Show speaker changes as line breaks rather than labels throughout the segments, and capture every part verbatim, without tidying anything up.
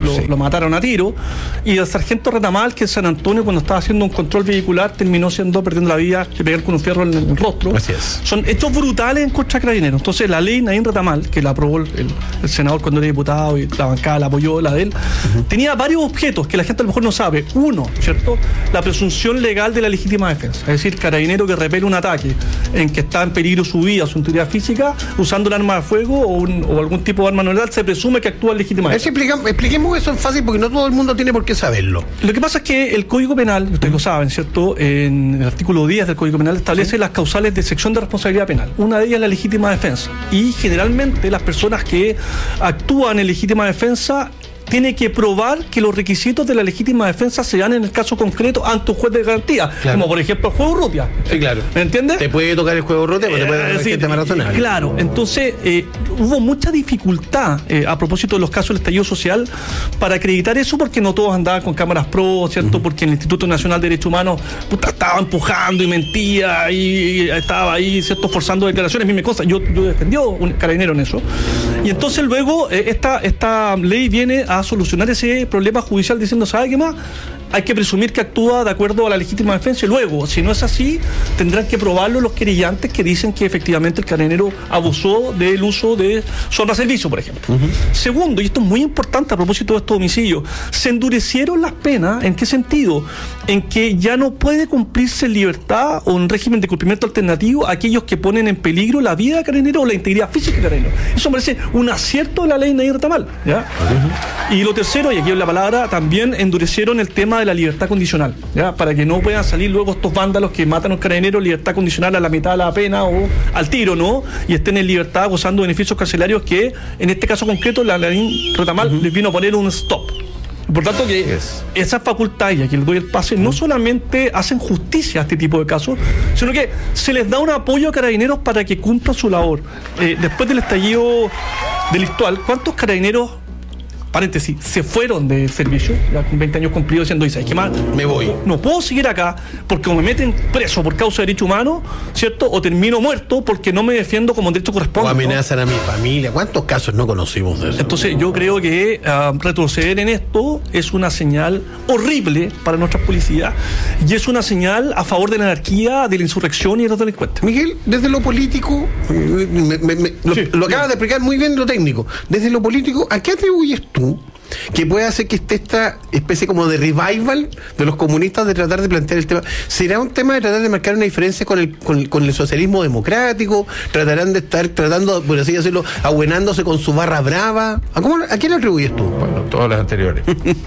lo,
sí.
lo mataron a tiro, y el sargento Retamal, que en San Antonio, cuando estaba haciendo un control vehicular, terminó siendo perdiendo la vida, le pegaron con un fierro en el rostro.
Así es.
Son hechos brutales en contra de Carabineros. Entonces la ley Naín Retamal, que la aprobó el, el, el senador cuando era diputado y la bancada la apoyó, la de él, uh-huh. tenía varios objetos que la gente a lo mejor no sabe. Uno, ¿cierto? La presunción legal de la legítima defensa. Es decir, carabinero que repele un ataque en que está en peligro su vida, su integridad física, usando un arma de fuego o, un, o algún tipo de arma no letal, se presume que actúa en legítima defensa.
Expliquemos, expliquemos eso en fácil porque no todo el mundo tiene por qué saberlo.
Lo que pasa es que el Código Penal, ustedes lo saben, ¿cierto? En el artículo diez del Código Penal establece ¿sí? las causales de sección de responsabilidad penal. Una de ellas es la legítima defensa. Y generalmente las personas que actúan en legítima defensa tiene que probar que los requisitos de la legítima defensa se dan en el caso concreto ante un juez de garantía, claro. como por ejemplo el juego Urrutia.
Sí, claro.
¿Me entiendes?
Te puede tocar el juego Urrutia, pero eh, te puede dar
sí,
gente más razonable.
Claro, entonces eh, hubo mucha dificultad eh, a propósito de los casos del estallido social para acreditar eso, porque no todos andaban con cámaras pro, ¿cierto? Uh-huh. Porque el Instituto Nacional de Derechos Humanos puta, estaba empujando y mentía y, y estaba ahí, ¿cierto? Forzando declaraciones. A mí me consta, yo, yo defendió un carabinero en eso. Y entonces luego eh, esta, esta ley viene a solucionar ese problema judicial diciendo, ¿sabe qué más? Hay que presumir que actúa de acuerdo a la legítima defensa y luego, si no es así, tendrán que probarlo los querellantes que dicen que efectivamente el carabinero abusó del uso de su arma de servicio, por ejemplo. Uh-huh. Segundo, y esto es muy importante a propósito de estos homicidios, se endurecieron las penas. ¿En qué sentido? En que ya no puede cumplirse en libertad o en régimen de cumplimiento alternativo a aquellos que ponen en peligro la vida del carabinero o la integridad física del carabinero. Eso me parece un acierto de la ley Naín Retamal, ¿ya? Uh-huh. Y lo tercero, y aquí en la palabra, también endurecieron el tema de la libertad condicional, ¿ya? Para que no puedan salir luego estos vándalos que matan a un carabinero, libertad condicional a la mitad de la pena o al tiro, ¿no? Y estén en libertad gozando beneficios carcelarios que, en este caso concreto, la ley Retamal uh-huh. les vino a poner un stop. Por tanto, que yes. esa facultad, y aquí les doy el pase, no solamente hacen justicia a este tipo de casos, sino que se les da un apoyo a carabineros para que cumplan su labor. Eh, después del estallido delictual, ¿cuántos carabineros, paréntesis, se fueron del servicio, ya con veinte años cumplidos, diciendo, ¿y sabes qué más?
Me voy.
No puedo seguir acá porque o me meten preso por causa de derechos humanos, ¿cierto? O termino muerto porque no me defiendo como derecho corresponde.
O amenazan, ¿no?, a mi familia. ¿Cuántos casos no conocimos de eso?
Entonces yo creo que uh, retroceder en esto es una señal horrible para nuestras policías y es una señal a favor de la anarquía, de la insurrección y de los delincuentes.
Miguel, desde lo político, me, me, me, lo, sí, lo acabas de explicar muy bien lo técnico. Desde lo político, ¿a qué atribuyes tú que puede hacer que esté esta especie como de revival de los comunistas de tratar de plantear el tema? ¿Será un tema de tratar de marcar una diferencia con el, con, con el socialismo democrático? ¿Tratarán de estar tratando, por así decirlo, abuenándose con su barra brava? ¿A, cómo, ¿a quién lo atribuyes tú?
Bueno, todas las anteriores.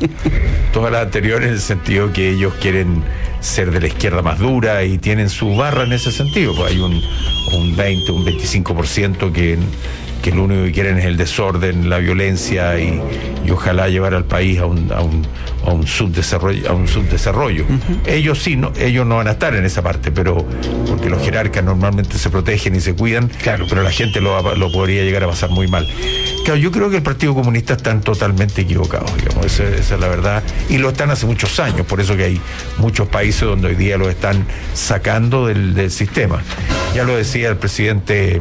Todas las anteriores en el sentido que ellos quieren ser de la izquierda más dura y tienen su barra en ese sentido. Pues hay un, un veinte, un veinticinco por ciento que... que lo único que quieren es el desorden, la violencia y, y ojalá llevar al país a un, a un, a un subdesarrollo, a un subdesarrollo. Uh-huh. Ellos sí, no, ellos no van a estar en esa parte, pero porque los jerarcas normalmente se protegen y se cuidan, claro, pero la gente lo, lo podría llegar a pasar muy mal. Claro, yo creo que el Partido Comunista están totalmente equivocados, digamos, esa, esa es la verdad, y lo están hace muchos años, por eso que hay muchos países donde hoy día lo están sacando del, del sistema. Ya lo decía el presidente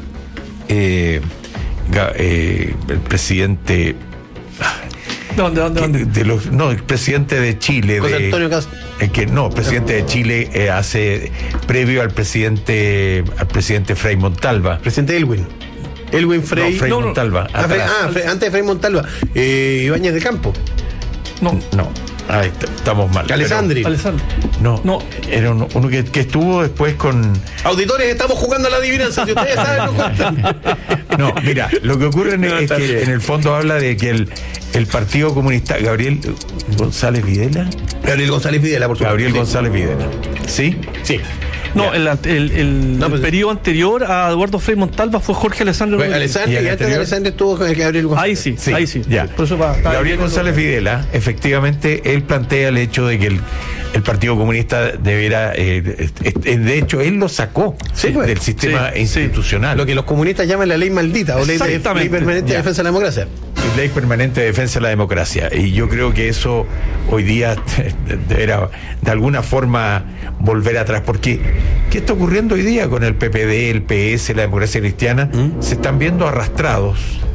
Eh, eh, el presidente
¿Dónde, dónde, dónde?
De los, no, el presidente de Chile
José
de,
Antonio Castro
eh, que no, el presidente de Chile eh, hace previo al presidente al presidente Frei Montalva,
presidente Elwin Elwin Frei,
no, Frei
no,
Montalva
no. Ah, Frei, ah Frei, antes de Frei Montalva eh, Ibáñez de Campo
no, no. Ahí estamos mal.
Alessandri.
Pero,
Alessandri.
No, no. Era uno, uno que, que estuvo después con...
Auditores, estamos jugando a la adivinanza. Si ustedes saben, no cuentan.
No, mira, lo que ocurre no, es que bien. En el fondo habla de que el, el Partido Comunista... Gabriel González Videla.
Gabriel González Videla, por supuesto.
Gabriel sí. González Videla. ¿Sí?
Sí.
No, el, el, el, no, pues, el periodo anterior a Eduardo Frei Montalva fue Jorge Alessandro.
Bueno, Alessandro y, y antes de Alessandro estuvo con el Gabriel González.
Ahí sí,
sí,
ahí sí.
Ya.
Por eso va,
Gabriel González Videla, efectivamente, él plantea el hecho de que el, el Partido Comunista debiera, eh, de, de hecho, él lo sacó sí, pues, del sistema sí, institucional.
Sí. Lo que los comunistas llaman la ley maldita o ley, de, ley permanente de defensa de la democracia.
Ley permanente de defensa de la democracia. Y yo creo que eso hoy día deberá de alguna forma volver atrás, porque ¿qué está ocurriendo hoy día con el P P D, el P S, la democracia cristiana? ¿Mm? Se están viendo arrastrados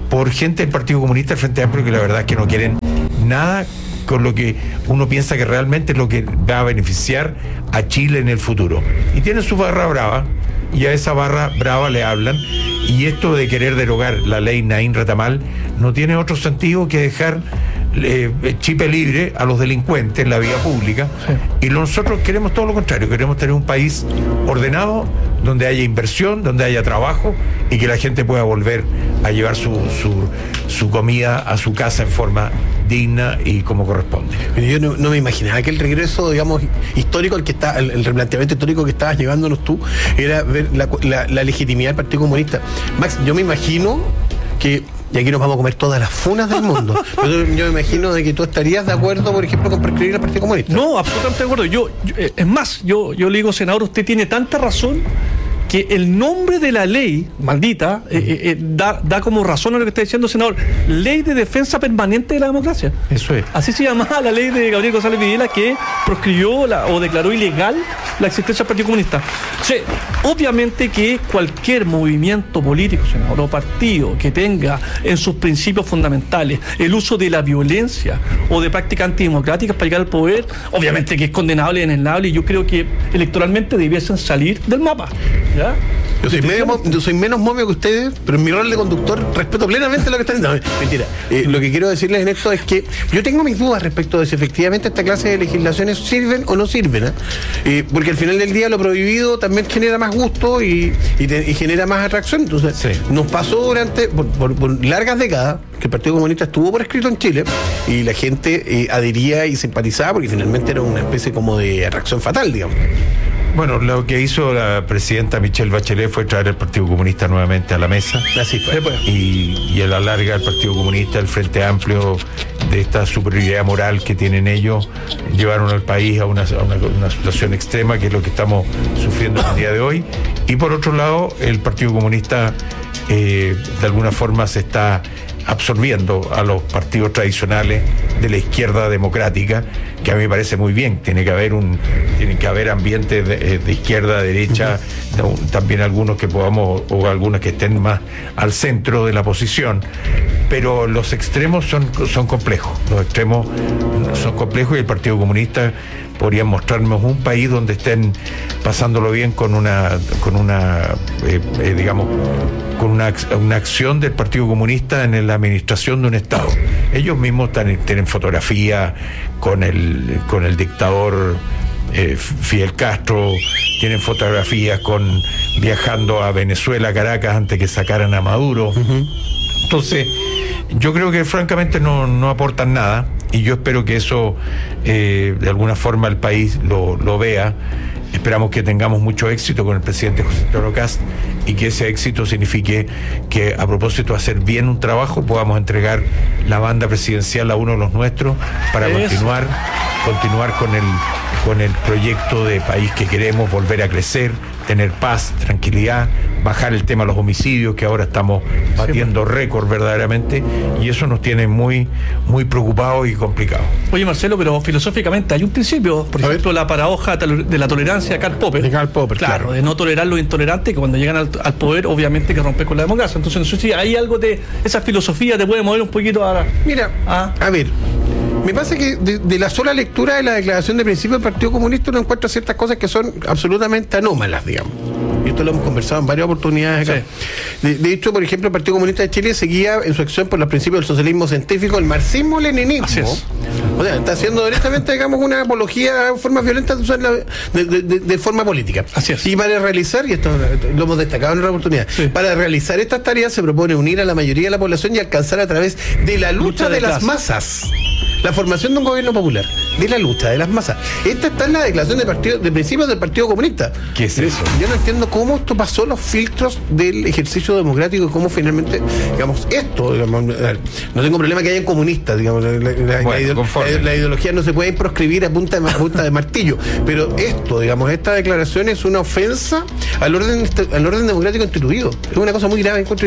por gente del Partido Comunista, del Frente Amplio, que la verdad es que no quieren nada con lo que uno piensa que realmente es lo que va a beneficiar a Chile en el futuro. Y tienen su barra brava, y a esa barra brava le hablan, y esto de querer derogar la ley Naín Retamal no tiene otro sentido que dejar eh, chipe libre a los delincuentes en la vía pública. Sí. Y nosotros queremos todo lo contrario, queremos tener un país ordenado, donde haya inversión, donde haya trabajo, y que la gente pueda volver a llevar su, su, su comida a su casa en forma digna y como corresponde.
Yo no, no me imaginaba que el regreso, digamos, histórico, el que está, el, el replanteamiento histórico que estabas llevándonos tú, era ver la, la, la legitimidad del Partido Comunista. Max, yo me imagino que, y aquí nos vamos a comer todas las funas del mundo, pero yo me imagino de que tú estarías de acuerdo, por ejemplo, con prescribir al Partido Comunista.
No, absolutamente de acuerdo. Yo, yo eh, es más, yo, yo le digo, senador, usted tiene tanta razón que el nombre de la ley, maldita, eh, eh, da, da como razón a lo que está diciendo el senador. Ley de Defensa Permanente de la Democracia.
Eso es.
Así se llamaba la ley de Gabriel González Videla, que proscribió la, o declaró ilegal la existencia del Partido Comunista. O sea, obviamente que cualquier movimiento político, senador, o partido que tenga en sus principios fundamentales el uso de la violencia o de prácticas antidemocráticas para llegar al poder, obviamente que es condenable y enenable, y yo creo que electoralmente debiesen salir del mapa. ¿Ya?
Yo soy, medio, yo soy menos momio que ustedes, pero en mi rol de conductor respeto plenamente lo que están diciendo. No, mentira. Eh, lo que quiero decirles en esto es que yo tengo mis dudas respecto de si efectivamente esta clase de legislaciones sirven o no sirven. ¿eh? Eh, porque al final del día lo prohibido también genera más gusto y, y, te, y genera más atracción. Entonces, sí. Nos pasó durante, por, por, por largas décadas, que el Partido Comunista estuvo por escrito en Chile y la gente eh, adhería y simpatizaba porque finalmente era una especie como de atracción fatal, digamos.
Bueno, lo que hizo la presidenta Michelle Bachelet fue traer al Partido Comunista nuevamente a la mesa.
Así fue.
Y, y a la larga el Partido Comunista, el Frente Amplio, de esta superioridad moral que tienen ellos, llevaron al país a una, a una, una situación extrema, que es lo que estamos sufriendo en el día de hoy. Y por otro lado, el Partido Comunista eh, de alguna forma se está absorbiendo a los partidos tradicionales de la izquierda democrática, que a mí me parece muy bien. Tiene que haber un, tiene que haber ambientes de, de izquierda, derecha, uh-huh. de, también algunos que podamos, o algunos que estén más al centro de la posición. Pero los extremos son, son complejos. Los extremos son complejos, y el Partido Comunista podría mostrarnos un país donde estén pasándolo bien con una, con una, eh, eh, digamos, con una, una acción del Partido Comunista en la administración de un Estado. Ellos mismos están, tienen fotografía con el, con el dictador eh, Fidel Castro, tienen fotografías con viajando a Venezuela, Caracas, antes que sacaran a Maduro. Uh-huh. Entonces, yo creo que francamente no, no aportan nada, y yo espero que eso eh, de alguna forma el país lo, lo vea. Esperamos que tengamos mucho éxito con el presidente José Antonio Kast, y que ese éxito signifique que, a propósito de hacer bien un trabajo, podamos entregar la banda presidencial a uno de los nuestros para Eso. continuar continuar con el con el proyecto de país que queremos, volver a crecer, tener paz, tranquilidad, bajar el tema de los homicidios, que ahora estamos batiendo sí, récord verdaderamente, y eso nos tiene muy muy preocupados y complicados.
Oye, Marcelo, pero filosóficamente hay un principio, por a ejemplo, ver. la paradoja de la tolerancia de Karl Popper.
De Karl Popper, claro,
claro. De no tolerar lo intolerante, que cuando llegan al, al poder, obviamente que rompe con la democracia. Entonces, no sé si hay algo de esa filosofía, te puede mover un poquito a...
Mira, a, a ver... Me pasa que de, de la sola lectura de la declaración de principio del Partido Comunista uno encuentra ciertas cosas que son absolutamente anómalas, digamos. Y esto lo hemos conversado en varias oportunidades acá. Sí. De, de hecho, por ejemplo, el Partido Comunista de Chile seguía en su acción por los principios del socialismo científico, el marxismo-leninismo. Así es. O sea, está haciendo directamente, digamos, una apología a formas violentas de, usar la, de, de, de, de forma política.
Así es.
Y para realizar, y esto lo hemos destacado en otra oportunidad, sí. para realizar estas tareas se propone unir a la mayoría de la población y alcanzar a través de la lucha, lucha de, de las masas la formación de un gobierno popular, de la lucha de las masas. Esta está en la declaración de, partido, de principios del Partido Comunista.
¿Qué es eso?
Yo no entiendo cómo esto pasó los filtros del ejercicio democrático y cómo finalmente, digamos, esto, digamos, no tengo problema que hayan comunistas, digamos, la, la, bueno, la, ideo, la, la ideología no se puede proscribir a punta de, a punta de martillo, pero esto, digamos, esta declaración es una ofensa al orden, al orden democrático instituido. Es una cosa muy grave, encuentro yo.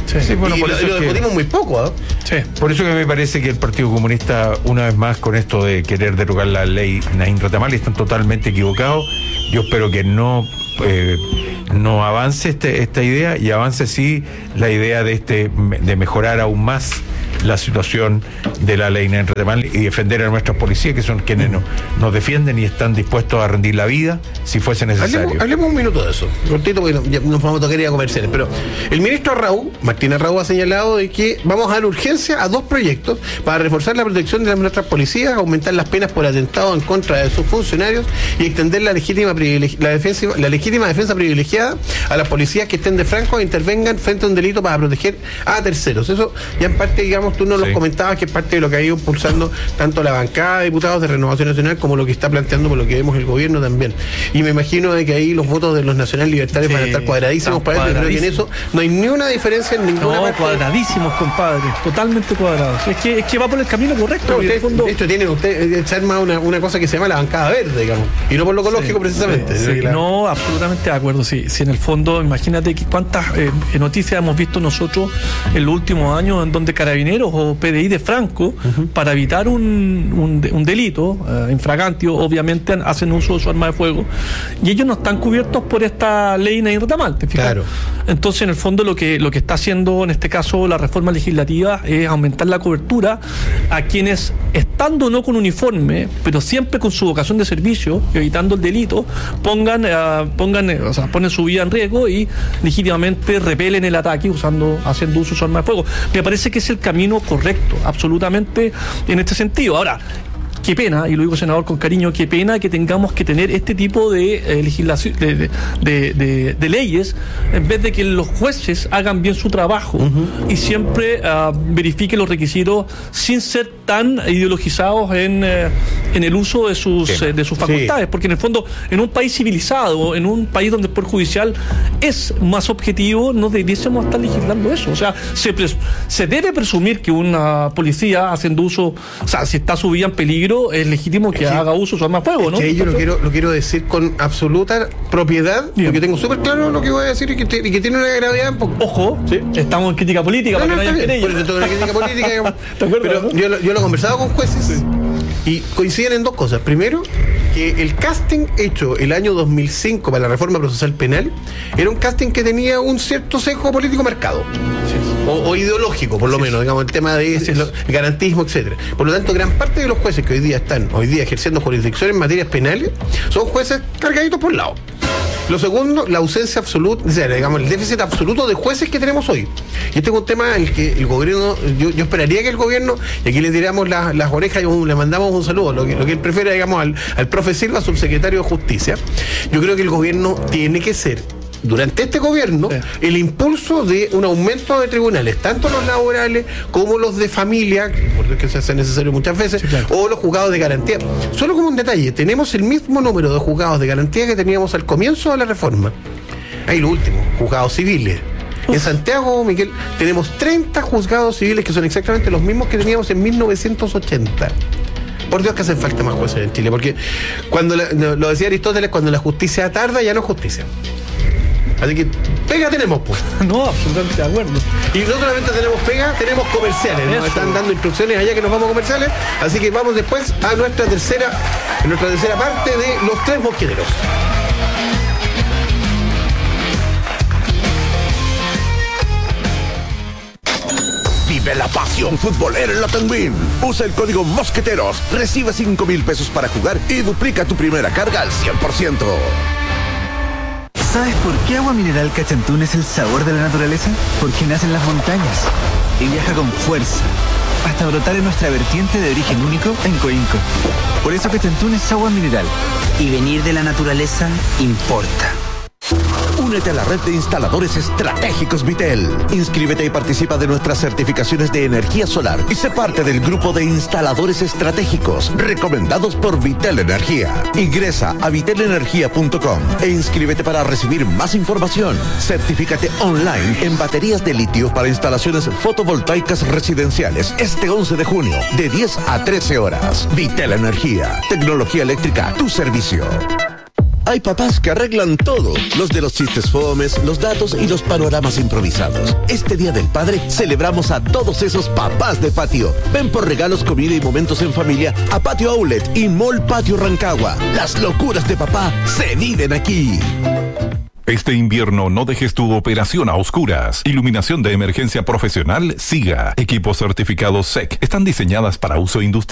Sí,
Sí, bueno,
y
por
lo,
eso
lo
es que-
discutimos muy poco, ¿eh?
Sí.
Por eso que me parece que el Partido Comunista, una vez más, con esto de querer derogar la ley Naín Retamal, están totalmente equivocados. Yo espero que no eh, no avance este, esta idea y avance sí la idea de este de mejorar aún más la situación de la ley Naín Retamal y defender a nuestras policías, que son quienes nos, nos defienden y están dispuestos a rendir la vida si fuese necesario.
Hablemos, hablemos un minuto de eso, cortito, porque no- ya nos vamos a tocar ir a comerciales. Pero el ministro Arrau, Martín Arrau, ha señalado de que vamos a dar urgencia a dos proyectos para reforzar la protección de nuestras policías, aumentar las penas por atentado en contra de sus funcionarios y extender la legítima privilegi- la defensa, la legítima defensa privilegiada a las policías que estén de franco e intervengan frente a un delito para proteger a terceros. Eso ya en parte, digamos, tú nos
Sí.
lo comentabas, que es parte de lo que ha ido impulsando tanto la bancada de diputados de Renovación Nacional como lo que está planteando por lo que vemos el gobierno también. Y me imagino de que ahí los votos de los nacionales libertarios
Sí,
van a estar cuadradísimos
están
para eso. Yo creo que en eso no hay ni una diferencia en ninguna
No,
parte.
cuadradísimos, compadre. Totalmente cuadrados. Es que, es que va por el camino correcto.
No,
y en el
usted,
fondo-
de hecho, tiene usted se arma una, una cosa que se llama la bancada verde, digamos. Y no por lo ecológico,
Sí,
precisamente.
sí,
Sí,
sí.
la-
No, absolutamente de acuerdo. Sí, sí, en el fondo, imagínate que cuántas eh, noticias hemos visto nosotros en los últimos años en donde carabineros o P D I de Franco, para evitar un, un, de- un delito eh, infragantio, obviamente han- hacen uso de su arma de fuego y ellos no están cubiertos por esta ley Naín Retamal, ¿te fijas?
Claro.
Entonces, en el fondo, lo que, lo que está haciendo en este caso la reforma legislativa es aumentar la cobertura a quienes, estando no con uniforme, pero siempre con su vocación de servicio, evitando el delito, pongan, eh, pongan, eh, o sea, ponen su vida en riesgo y legítimamente repelen el ataque usando, haciendo uso de su arma de fuego. Me parece que es el camino correcto, absolutamente, en este sentido. Ahora, qué pena, y lo digo, senador, con cariño, qué pena que tengamos que tener este tipo de eh, legislación, de, de, de- de- de leyes, en vez de que los jueces hagan bien su trabajo y siempre ah, verifiquen los requisitos sin ser tan ideologizados en, eh, en el uso de sus,
Sí.
eh, de sus
Sí.
facultades. Porque en el fondo, en un país civilizado, en un país donde el Poder Judicial es más objetivo, no debiésemos estar legislando eso. O sea, se, pres- se debe presumir que una policía haciendo uso, o sea, si está su vida en peligro, es legítimo que
Es que-
haga uso de su arma de fuego, ¿no?
Que ahí yo lo quiero, lo quiero decir con absoluta propiedad,
Bien.
porque tengo súper claro lo que voy a decir y que, te- y que tiene una gravedad un poco.
Ojo, estamos en crítica política,
No, no,
para que no
está
haya
bien, por eso
querella.
tengo una crítica política, digamos.
¿Te acuerdas,
Pero
no?
yo, lo- yo lo he conversado con jueces y coinciden en dos cosas. Primero, que el casting hecho el año dos mil cinco para la reforma procesal penal era un casting que tenía un cierto sesgo político marcado. O, o ideológico, por lo menos, digamos, el tema de
Así es.
lo- el garantismo, etcétera. Por lo tanto, gran parte de los jueces que hoy día están, hoy día ejerciendo jurisdicción en materias penales, son jueces cargaditos por lado. Lo segundo, la ausencia absoluta, o sea, digamos, el déficit absoluto de jueces que tenemos hoy. Y este es un tema en el que el gobierno, yo, yo esperaría que el gobierno, y aquí le tiramos las, las orejas y un- le mandamos un saludo, lo que, lo que él prefiere, digamos, al, al profe Silva, subsecretario de Justicia. Yo creo que el gobierno tiene que ser, durante este gobierno,
Sí.
el impulso de un aumento de tribunales, tanto los laborales como los de familia, porque se hace necesario muchas veces,
Sí, claro.
o los juzgados de garantía. Solo como un detalle, tenemos el mismo número de juzgados de garantía que teníamos al comienzo de la reforma. Ahí lo último, juzgados civiles. En Santiago, Miguel, tenemos treinta juzgados civiles que son exactamente los mismos que teníamos en mil novecientos ochenta. Por Dios que hacen falta más jueces en Chile, porque cuando la- lo decía Aristóteles, cuando la justicia tarda, ya no es justicia. Así que pega tenemos, pues.
No, absolutamente de acuerdo.
Y no solamente tenemos pega, tenemos comerciales. Nos
Eso.
están dando instrucciones allá que nos vamos a comerciales. Así que vamos después a nuestra tercera, a nuestra tercera parte de Los Tres Mosqueteros.
Vive la pasión futbolera en la Tenguín. Usa el código Mosqueteros, recibe cinco mil pesos para jugar y duplica tu primera carga al cien por ciento.
¿Sabes por qué agua mineral Cachantún es el sabor de la naturaleza? Porque nace en las montañas y viaja con fuerza hasta brotar en nuestra vertiente de origen único en Coinco. Por eso Cachantún es agua mineral.
Y venir de la naturaleza importa.
Únete a la red de instaladores estratégicos Vitel. Inscríbete y participa de nuestras certificaciones de energía solar y sé parte del grupo de instaladores estratégicos recomendados por Vitel Energía. Ingresa a vitel energía punto com e inscríbete para recibir más información. Certifícate online en baterías de litio para instalaciones fotovoltaicas residenciales este once de junio de diez a trece horas. Vitel Energía, tecnología eléctrica a tu servicio. Hay papás que arreglan todo, los de los chistes fomes, los datos y los panoramas improvisados. Este Día del Padre celebramos a todos esos papás de patio. Ven por regalos, comida y momentos en familia a Patio Outlet y Mall Patio Rancagua. Las locuras de papá se viven aquí.
Este invierno no dejes tu operación a oscuras. Iluminación de emergencia profesional SIGA. Equipos certificados S E C. Están diseñadas para uso industrial.